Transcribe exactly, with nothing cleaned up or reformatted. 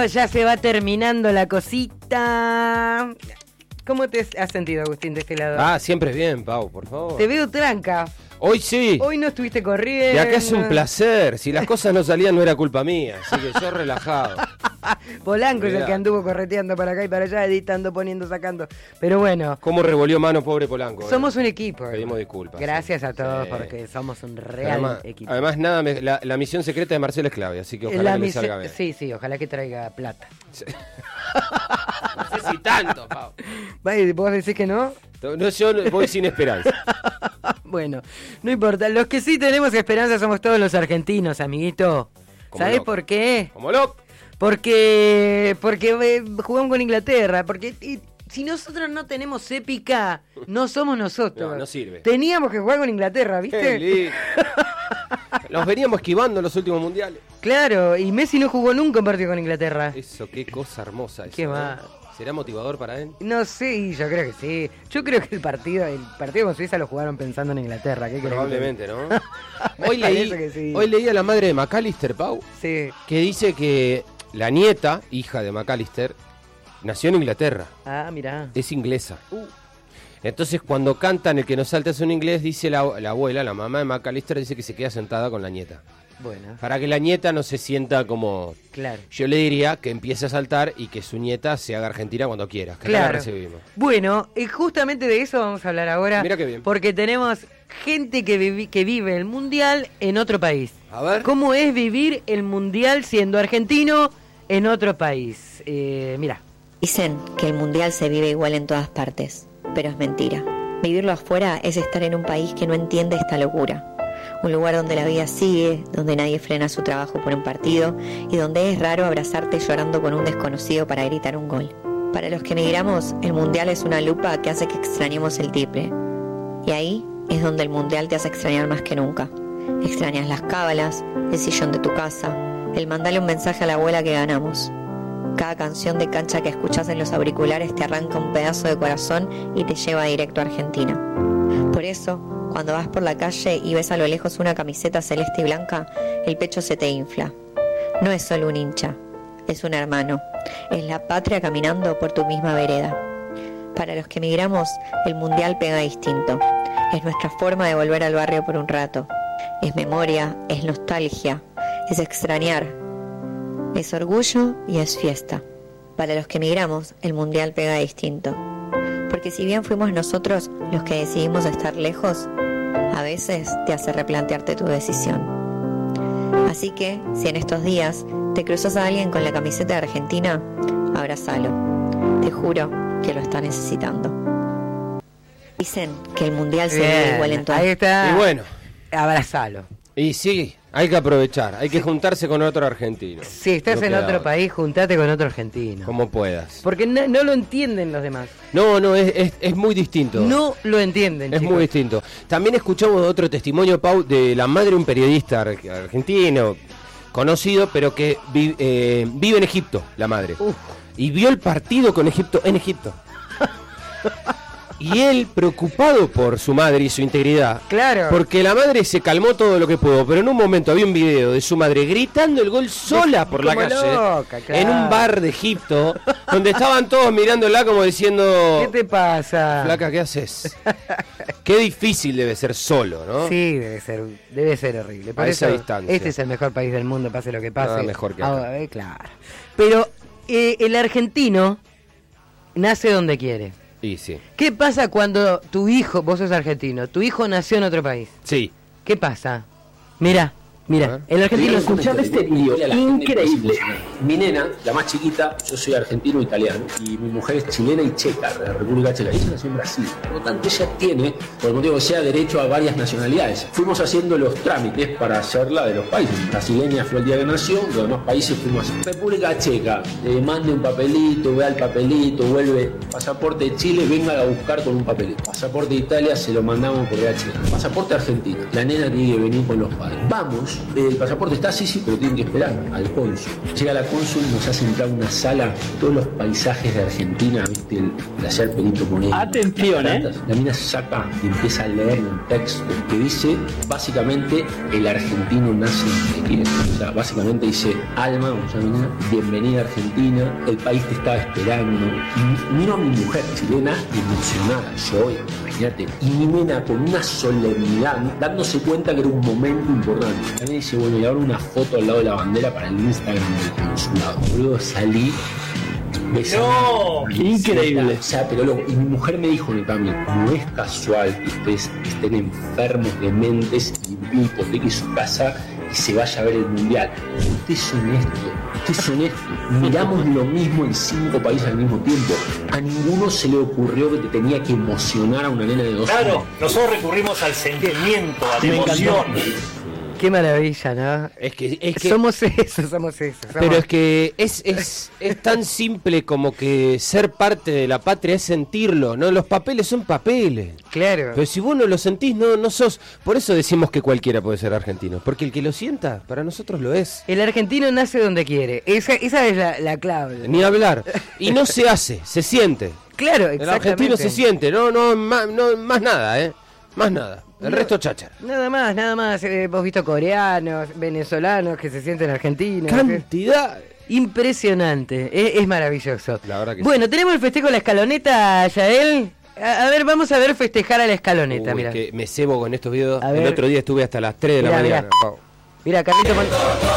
ya se va terminando la cosita. ¿Cómo te has sentido, Agustín, de este lado? Ah, siempre bien, Pau, por favor. Te veo tranca. Hoy sí. Hoy no estuviste corriendo. De acá es un placer. Si las cosas no salían no era culpa mía. Así que yo relajado. Polanco es el que anduvo correteando para acá y para allá, editando, poniendo, sacando. Pero bueno. ¿Cómo revolvió mano, pobre Polanco? Somos eh? un equipo. Pedimos disculpas. Gracias sí. a todos sí. porque somos un real además, equipo. Además, nada, me, la, la misión secreta de Marcelo es clave, así que ojalá la que misi- le salga bien. Sí, sí, ojalá que traiga plata. Sí. No sé si tanto, Pau. ¿Vos decís que no? No, yo voy sin esperanza. Bueno, no importa. Los que sí tenemos esperanza somos todos los argentinos, amiguito. ¿Sabés por qué? Como loco. Porque, porque eh, jugamos con Inglaterra. Porque y, si nosotros no tenemos épica, no somos nosotros. No, no sirve. Teníamos que jugar con Inglaterra, ¿viste? Qué lindo. Los veníamos esquivando en los últimos mundiales. Claro, y Messi no jugó nunca un partido con Inglaterra. Eso, qué cosa hermosa. Eso, Qué ¿eh? más. ¿Será motivador para él? No sé, yo creo que sí. Yo creo que el partido el partido con Suiza lo jugaron pensando en Inglaterra. ¿Qué Probablemente, ¿no? Me hoy, leí, parece que sí. hoy leí a la madre de McAllister, Pau, Sí. que dice que la nieta, hija de McAllister, nació en Inglaterra. Ah, mirá. Es inglesa. Uh. Entonces, cuando cantan El que no salta es un inglés, dice la, la abuela, la mamá de McAllister, dice que se queda sentada con la nieta. Bueno. Para que la nieta no se sienta como... Claro. Yo le diría que empiece a saltar y que su nieta se haga argentina cuando quiera. Que Claro. la recibimos. Bueno, y justamente de eso vamos a hablar ahora. Mira qué bien. Porque tenemos gente que, vivi- que vive el mundial en otro país. A ver. ¿Cómo es vivir el mundial siendo argentino en otro país? Eh, mira. Dicen que el mundial se vive igual en todas partes, pero es mentira. Vivirlo afuera es estar en un país que no entiende esta locura. Un lugar donde la vida sigue, donde nadie frena su trabajo por un partido y donde es raro abrazarte llorando con un desconocido para gritar un gol. Para los que emigramos, el mundial es una lupa que hace que extrañemos el triple. Y ahí es donde el mundial te hace extrañar más que nunca. Extrañas las cábalas, el sillón de tu casa, el mandarle un mensaje a la abuela que ganamos. Cada canción de cancha que escuchas en los auriculares te arranca un pedazo de corazón y te lleva directo a Argentina. Por eso, cuando vas por la calle y ves a lo lejos una camiseta celeste y blanca, el pecho se te infla. No es solo un hincha, es un hermano. Es la patria caminando por tu misma vereda. Para los que emigramos, el mundial pega distinto. Es nuestra forma de volver al barrio por un rato. Es memoria, es nostalgia, es extrañar. Es orgullo y es fiesta. Para los que emigramos, el mundial pega distinto. Porque si bien fuimos nosotros los que decidimos estar lejos, a veces te hace replantearte tu decisión. Así que, si en estos días te cruzas a alguien con la camiseta de Argentina, abrázalo. Te juro que lo está necesitando. Dicen que el mundial se vive igual en todas. Ahí está. Y bueno. Abrazalo. Y sí, hay que aprovechar, hay que juntarse con otro argentino. Si estás No en queda otro otra. país, juntate con otro argentino. Como puedas. Porque no, no lo entienden los demás. No, no, es, es, es muy distinto. No lo entienden, Es chicos. muy distinto. También escuchamos otro testimonio, Pau, de la madre de un periodista ar- argentino, conocido, pero que vi- eh, vive en Egipto, la madre. Uf. Y vio el partido con Egipto en Egipto. Y él, preocupado por su madre y su integridad, Claro. porque la madre se calmó todo lo que pudo, pero en un momento había un video de su madre gritando el gol sola por la Como calle, loca, claro. en un bar de Egipto, donde estaban todos mirándola como diciendo... ¿Qué te pasa? Flaca, ¿qué haces? Qué difícil debe ser solo, ¿no? Sí, debe ser, debe ser horrible. Por A esa eso, distancia. este es el mejor país del mundo, pase lo que pase. Nada mejor que acá. Ah, eh, claro. Pero eh, el argentino nace donde quiere. Y sí. ¿Qué pasa cuando tu hijo, vos sos argentino, tu hijo nació en otro país? Sí. ¿Qué pasa? Mira, A mira, ver. el argentino... Escuchame este vídeo, increíble. Mi nena, la más chiquita, yo soy argentino italiano y mi mujer es chilena y checa, de la República Checa. Ella nació en Brasil. Por lo tanto, ella tiene, por el motivo que sea, derecho a varias nacionalidades. Fuimos haciendo los trámites para hacerla de los países. Brasileña fue el día que nació, los demás países fuimos haciendo. República Checa, eh, mande un papelito, vea el papelito, vuelve. Pasaporte de Chile, venga a buscar con un papelito. Pasaporte de Italia, se lo mandamos por D H L. Pasaporte argentino, la nena tiene que venir con los padres. Vamos el pasaporte está, sí, sí, pero tienen que esperar al cónsul. Llega la cónsul, nos hace entrar a una sala, todos los paisajes de Argentina, viste, el glaciar Perito Moreno. Atención, ¿eh? La mina saca y empieza a leer un texto que dice, básicamente, el argentino nace donde quiere. O sea, básicamente dice, Alma, como se llama, bienvenida a Argentina, el país te estaba esperando. Y miro a mi mujer chilena emocionada, yo, imagínate, y mi nena con una solemnidad, dándose cuenta que era un momento importante. También dice, bueno, y ahora una foto al lado de la bandera para el Instagram del consulado. Luego salí. No, qué increíble. O sea, pero luego, y mi mujer me dijo también, no es casual que ustedes estén enfermos de mentes y hipotequen su casa y se vaya a ver el mundial. Usted es honesto, usted es honesto. Miramos lo mismo en cinco países al mismo tiempo. A ninguno se le ocurrió que te tenía que emocionar a una nena de dos años. Claro, nosotros recurrimos al sentimiento, a la emoción. Qué maravilla, ¿no? Es que, es que somos eso, somos eso. Somos... Pero es que es, es, es tan simple como que ser parte de la patria es sentirlo, ¿no? Los papeles son papeles. Claro. Pero si vos no lo sentís, no, no sos. Por eso decimos que cualquiera puede ser argentino. Porque el que lo sienta, para nosotros lo es. El argentino nace donde quiere. Esa, esa es la, la clave. Ni hablar. Y no se hace, se siente. Claro, exactamente. El argentino se siente, no, no, más, no, más nada, ¿eh? Más nada. El no, resto cháchara. Nada más, nada más. Eh, hemos visto coreanos, venezolanos que se sienten argentinos. Cantidad. Impresionante. Es, es maravilloso. La verdad que bueno, sí. Tenemos el festejo de la escaloneta, Yael. A, a ver, vamos a ver festejar a la escaloneta. Uy, mira. Que me cebo con estos videos. El otro día estuve hasta las tres de mirá, la mañana. Mira, Carlito.